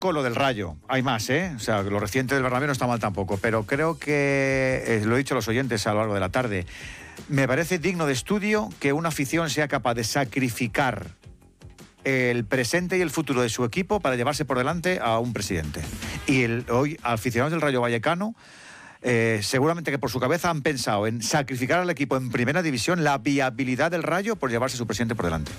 con lo del Rayo. Hay más, ¿eh? O sea, lo reciente del Bernabéu no está mal tampoco, pero creo que, lo he dicho a los oyentes a lo largo de la tarde, me parece digno de estudio que una afición sea capaz de sacrificar el presente y el futuro de su equipo para llevarse por delante a un presidente. Y hoy, aficionados del Rayo Vallecano, seguramente que por su cabeza han pensado en sacrificar al equipo en primera división, la viabilidad del Rayo por llevarse a su presidente por delante.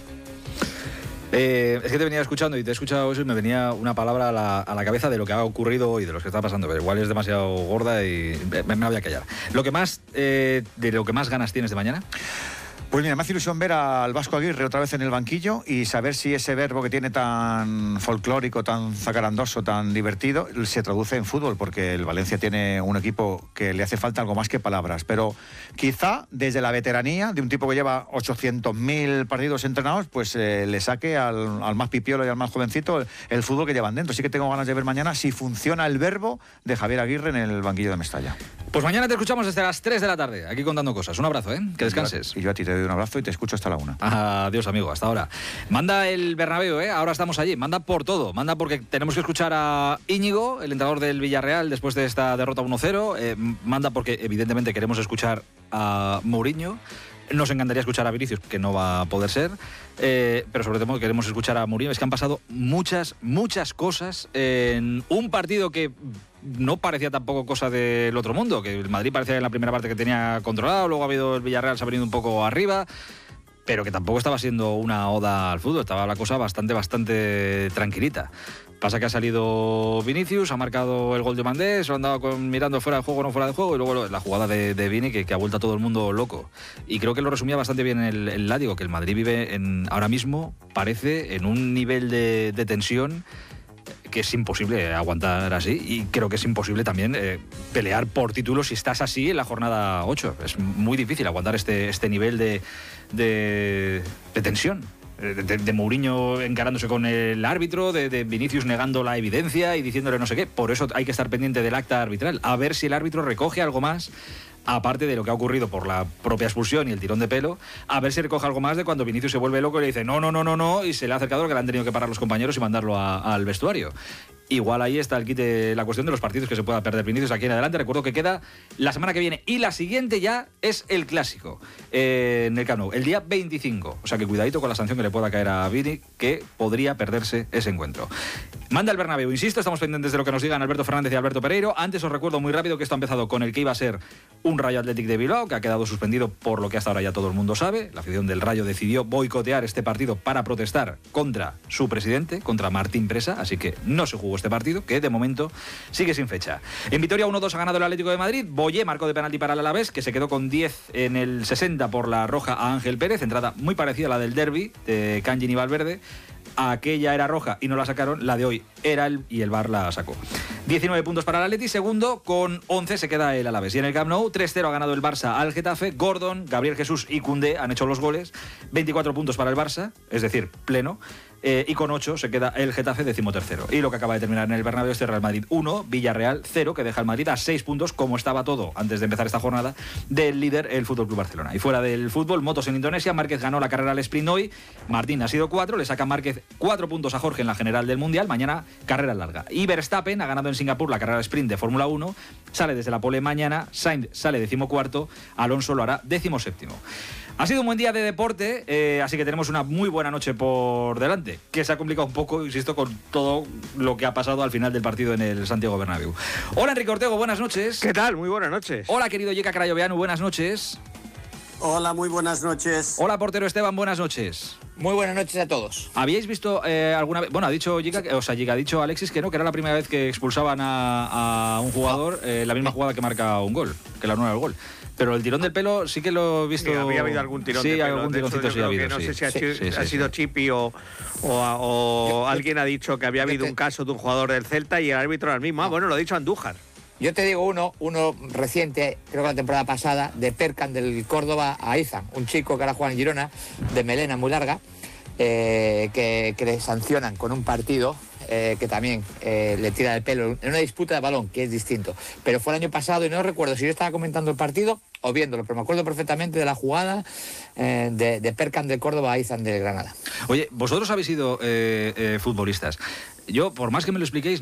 Es que te venía escuchando y te he escuchado eso y me venía una palabra a la cabeza de lo que ha ocurrido hoy, de lo que está pasando, pero igual es demasiado gorda y me la voy a callar. De lo que más ganas tienes de mañana. Pues mira, me hace ilusión ver al Vasco Aguirre otra vez en el banquillo y saber si ese verbo que tiene tan folclórico, tan zacarandoso, tan divertido, se traduce en fútbol, porque el Valencia tiene un equipo que le hace falta algo más que palabras. Pero quizá desde la veteranía de un tipo que lleva 800.000 partidos entrenados, pues le saque al más pipiolo y al más jovencito el fútbol que llevan dentro. Así que tengo ganas de ver mañana si funciona el verbo de Javier Aguirre en el banquillo de Mestalla. Pues mañana te escuchamos desde las 3 de la tarde, aquí contando cosas. Un abrazo, ¿eh? Que descanses. Y yo a ti te doy un abrazo y te escucho hasta la 1. Adiós, amigo, hasta ahora. Manda el Bernabéu, ¿eh? Ahora estamos allí. Manda por todo. Manda porque tenemos que escuchar a Íñigo, el entrenador del Villarreal, después de esta derrota 1-0. Manda porque, evidentemente, queremos escuchar a Mourinho. Nos encantaría escuchar a Vinicius, que no va a poder ser, pero sobre todo queremos escuchar a Mourinho. Es que han pasado muchas cosas en un partido que no parecía tampoco cosa del otro mundo, que el Madrid parecía en la primera parte que tenía controlado, luego ha habido el Villarreal, se ha venido un poco arriba, pero que tampoco estaba siendo una oda al fútbol, estaba la cosa bastante tranquilita. Pasa que ha salido Vinicius, ha marcado el gol de Mandé, se lo han dado mirando fuera de juego o no fuera de juego, y luego la jugada de Vini que ha vuelto a todo el mundo loco. Y creo que lo resumía bastante bien el Látigo, que el Madrid vive ahora mismo, parece, en un nivel de tensión que es imposible aguantar así, y creo que es imposible también pelear por títulos si estás así en la jornada 8. Es muy difícil aguantar este nivel de tensión. De Mourinho encarándose con el árbitro, de Vinicius negando la evidencia y diciéndole no sé qué. Por eso hay que estar pendiente del acta arbitral, a ver si el árbitro recoge algo más, aparte de lo que ha ocurrido por la propia expulsión y el tirón de pelo, a ver si recoge algo más de cuando Vinicius se vuelve loco y le dice no, y se le ha acercado que le han tenido que parar los compañeros y mandarlo al vestuario. Igual ahí está el quite, la cuestión de los partidos que se pueda perder Vinicius aquí en adelante. Recuerdo que queda la semana que viene y la siguiente ya es el clásico en el Camp Nou, el día 25. O sea que cuidadito con la sanción que le pueda caer a Vini, que podría perderse ese encuentro. Manda el Bernabéu, insisto, estamos pendientes de lo que nos digan Alberto Fernández y Alberto Pereiro. Antes os recuerdo muy rápido que esto ha empezado con el que iba a ser un Rayo Athletic de Bilbao, que ha quedado suspendido por lo que hasta ahora ya todo el mundo sabe. La afición del Rayo decidió boicotear este partido para protestar contra su presidente, contra Martín Presa, así que no se jugó este partido, que de momento sigue sin fecha. En Vitoria 1-2 ha ganado el Atlético de Madrid. Boyé marcó de penalti para el Alavés, que se quedó con 10 en el 60 por la roja a Ángel Pérez, entrada muy parecida a la del derbi de Kangin y Valverde. Aquella era roja y no la sacaron, la de hoy era y el VAR la sacó. 19 puntos para el Atleti, segundo, con 11 se queda el Alavés. Y en el Camp Nou, 3-0 ha ganado el Barça al Getafe. Gordon, Gabriel Jesús y Koundé han hecho los goles. 24 puntos para el Barça, es decir, pleno. Y con 8 se queda el Getafe 13º. Y lo que acaba de terminar en el Bernabéu es Real Madrid 1, Villarreal 0, que deja al Madrid a 6 puntos, como estaba todo antes de empezar esta jornada, del líder, el FC Barcelona. Y fuera del fútbol, motos en Indonesia, Márquez ganó la carrera al sprint hoy, Martín ha sido 4, le saca Márquez 4 puntos a Jorge en la general del Mundial, mañana carrera larga. Y Verstappen ha ganado en Singapur la carrera al sprint de Fórmula 1, sale desde la pole mañana, Sainz sale 14º, Alonso lo hará 17º. Ha sido un buen día de deporte, así que tenemos una muy buena noche por delante, que se ha complicado un poco, insisto, con todo lo que ha pasado al final del partido en el Santiago Bernabéu. Hola, Enrique Ortego, buenas noches. ¿Qué tal? Muy buenas noches. Hola, querido Yeka Crayoveanu, buenas noches. Hola, muy buenas noches. Hola, portero Esteban, buenas noches. Muy buenas noches a todos. ¿Habíais visto alguna vez? Bueno, ha dicho ha dicho Alexis que no, que era la primera vez que expulsaban a un jugador la misma jugada que marca un gol, que la anula el gol. Pero el tirón del pelo sí que lo he visto. Sí, había habido algún tirón de pelo. Sí, algún tironcito sí ha habido. No sé si ha sido Chipi o alguien ha dicho que había habido un caso de un jugador del Celta y el árbitro era el mismo. Bueno, lo ha dicho Andújar. Yo te digo uno reciente, creo que la temporada pasada, de Perkan del Córdoba a Izan, un chico que ahora juega en Girona, de melena muy larga, que le sancionan con un partido que también le tira el pelo en una disputa de balón, que es distinto. Pero fue el año pasado y no recuerdo si yo estaba comentando el partido o viéndolo, pero me acuerdo perfectamente de la jugada de Perkan del Córdoba a Izan del Granada. Oye, vosotros habéis sido futbolistas. Yo, por más que me lo expliquéis,